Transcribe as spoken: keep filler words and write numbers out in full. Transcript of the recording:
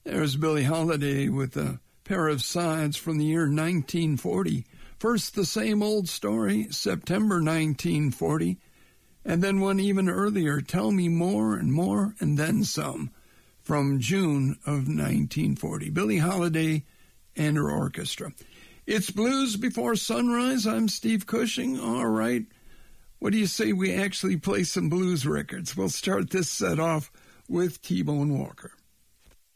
There's Billie Holiday with a pair of sides from the year nineteen forty. First, the same old story, September nineteen forty, and then one even earlier, Tell Me More and More and Then Some, from June of nineteen forty. Billie Holiday and her orchestra. It's Blues Before Sunrise. I'm Steve Cushing. All right. What do you say we actually play some blues records? We'll start this set off with T-Bone Walker.